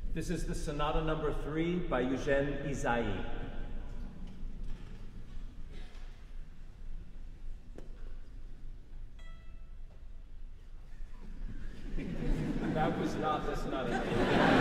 This is the Sonata Number 3 by Eugene Ysaÿe. That was not the Sonata Number 3.